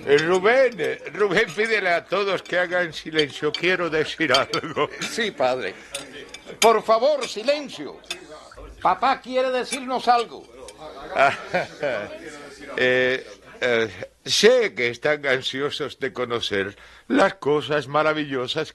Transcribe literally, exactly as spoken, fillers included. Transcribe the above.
Eh, Rubén, eh, Rubén, pídele a todos que hagan silencio. Quiero decir algo. Sí, padre. Por favor, silencio. Papá quiere decirnos algo. eh, eh, sé que están ansiosos de conocer las cosas maravillosas